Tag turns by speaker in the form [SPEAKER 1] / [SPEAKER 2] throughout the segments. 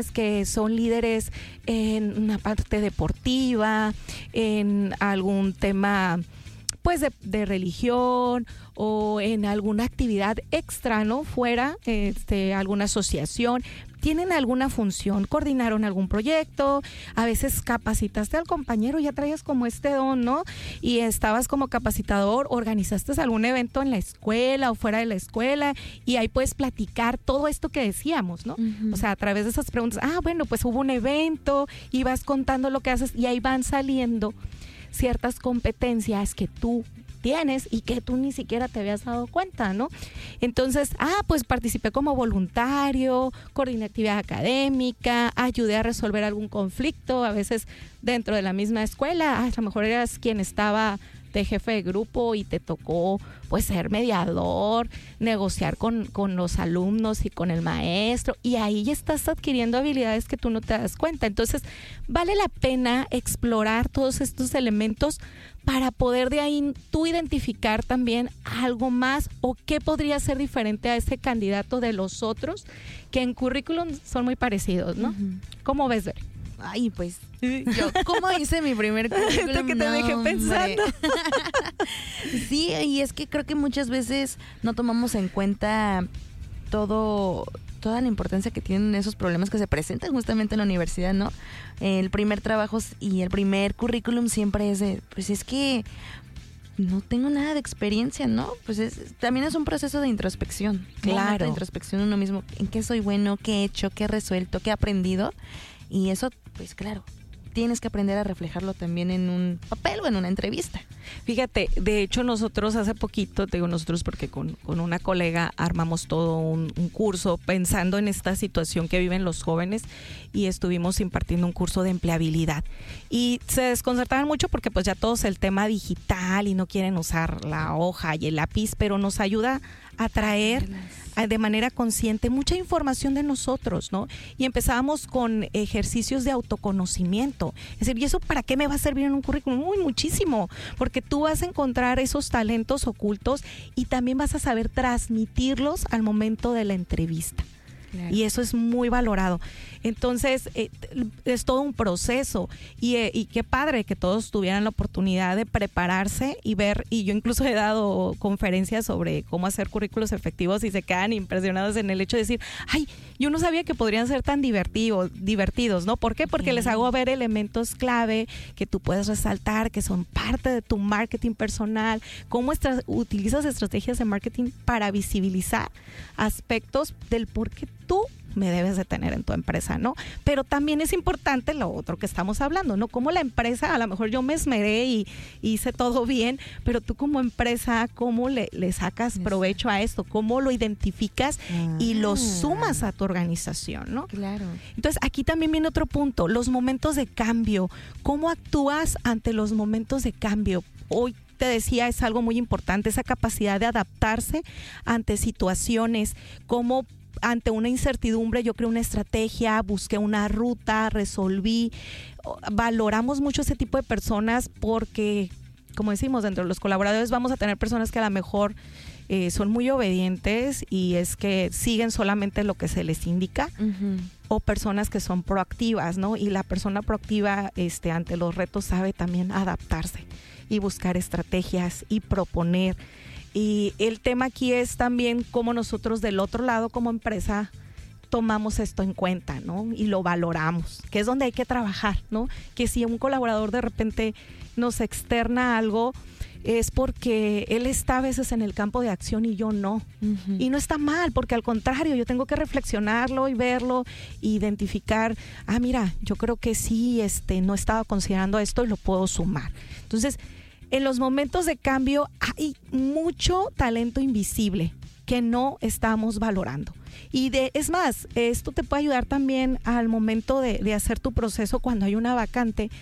[SPEAKER 1] que son líderes en una parte deportiva, en algún tema pues de religión o en alguna actividad extra, ¿no? Fuera, alguna asociación, tienen alguna función, coordinaron algún proyecto, a veces capacitaste al compañero, ya traías como don, ¿no? Y estabas como capacitador, organizaste algún evento en la escuela o fuera de la escuela y ahí puedes platicar todo esto que decíamos, ¿no? O sea, a través de esas preguntas, bueno, pues hubo un evento y vas contando lo que haces y ahí van saliendo ciertas competencias que tú tienes y que tú ni siquiera te habías dado cuenta, ¿no? Entonces, pues participé como voluntario, coordiné actividad académica, ayudé a resolver algún conflicto, a veces dentro de la misma escuela, a lo mejor eras quien estaba de jefe de grupo y te tocó pues ser mediador, negociar con los alumnos y con el maestro, y ahí ya estás adquiriendo habilidades que tú no te das cuenta. Entonces vale la pena explorar todos estos elementos para poder de ahí tú identificar también algo más o qué podría ser diferente a ese candidato de los otros que en currículum son muy parecidos, ¿no? ¿Cómo ves, Ver?
[SPEAKER 2] Ay, pues, yo, ¿cómo hice mi primer currículum?
[SPEAKER 1] Esto que te dejé pensando.
[SPEAKER 2] Sí, y es que creo que muchas veces no tomamos en cuenta toda la importancia que tienen esos problemas que se presentan justamente en la universidad, ¿no? El primer trabajo y el primer currículum siempre es pues es que no tengo nada de experiencia, ¿no? Pues también es un proceso de introspección.
[SPEAKER 1] Claro.
[SPEAKER 2] De introspección uno mismo, en qué soy bueno, qué he hecho, qué he resuelto, qué he aprendido. Y eso, pues claro, tienes que aprender a reflejarlo también en un papel o en una entrevista.
[SPEAKER 1] Fíjate, de hecho nosotros hace poquito, te digo nosotros porque con una colega armamos todo un curso pensando en esta situación que viven los jóvenes y estuvimos impartiendo un curso de empleabilidad. Y se desconcertaban mucho porque pues ya todos el tema digital y no quieren usar la hoja y el lápiz, pero nos ayuda a traer de manera consciente mucha información de nosotros, ¿no? Y empezábamos con ejercicios de autoconocimiento. Es decir, ¿y eso para qué me va a servir en un currículum? Muchísimo, porque tú vas a encontrar esos talentos ocultos y también vas a saber transmitirlos al momento de la entrevista. Claro. Y eso es muy valorado. Entonces, es todo un proceso y qué padre que todos tuvieran la oportunidad de prepararse y ver, y yo incluso he dado conferencias sobre cómo hacer currículos efectivos y se quedan impresionados en el hecho de decir, ay, yo no sabía que podrían ser tan divertidos, ¿no? ¿Por qué? Porque les hago ver elementos clave que tú puedes resaltar, que son parte de tu marketing personal, cómo utilizas estrategias de marketing para visibilizar aspectos del por qué tú me debes de tener en tu empresa, ¿no? Pero también es importante lo otro que estamos hablando, ¿no? Como la empresa, a lo mejor yo me esmeré y hice todo bien, pero tú como empresa, ¿cómo le sacas provecho a esto? ¿Cómo lo identificas y lo sumas a tu organización, ¿no?
[SPEAKER 2] Claro.
[SPEAKER 1] Entonces, aquí también viene otro punto, los momentos de cambio. ¿Cómo actúas ante los momentos de cambio? Hoy te decía, es algo muy importante, esa capacidad de adaptarse ante situaciones, como ante una incertidumbre yo creé una estrategia, busqué una ruta, resolví. Valoramos mucho ese tipo de personas porque, como decimos, dentro de los colaboradores vamos a tener personas que a lo mejor son muy obedientes y es que siguen solamente lo que se les indica, o personas que son proactivas, ¿no? Y la persona proactiva ante los retos sabe también adaptarse y buscar estrategias y proponer. Y el tema aquí es también cómo nosotros del otro lado como empresa tomamos esto en cuenta, ¿no? Y lo valoramos, que es donde hay que trabajar, ¿no? Que si un colaborador de repente nos externa algo, es porque él está a veces en el campo de acción y yo no. Y no está mal, porque al contrario, yo tengo que reflexionarlo y verlo, identificar, mira, yo creo que sí, no estaba considerando esto y lo puedo sumar. Entonces, en los momentos de cambio hay mucho talento invisible que no estamos valorando. Y es más, esto te puede ayudar también al momento de hacer tu proceso cuando hay una vacante.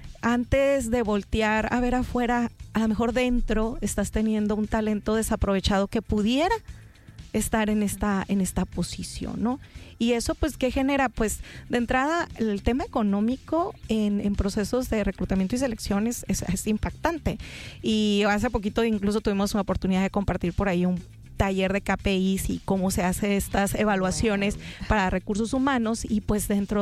[SPEAKER 1] Antes de voltear a ver afuera, a lo mejor dentro estás teniendo un talento desaprovechado que pudiera estar en esta posición, ¿no? Y eso, pues, ¿qué genera? Pues, de entrada, el tema económico en procesos de reclutamiento y selección es impactante. Y hace poquito incluso tuvimos una oportunidad de compartir por ahí un taller de KPIs y cómo se hace estas evaluaciones para recursos humanos, y pues dentro